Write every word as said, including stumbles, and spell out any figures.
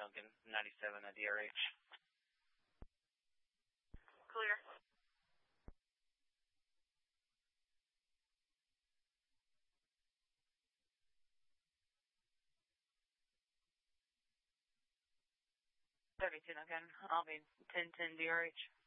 Duncan, ninety-seven at D R H. Clear. thirty-two Duncan, I'll be ten ten D R H.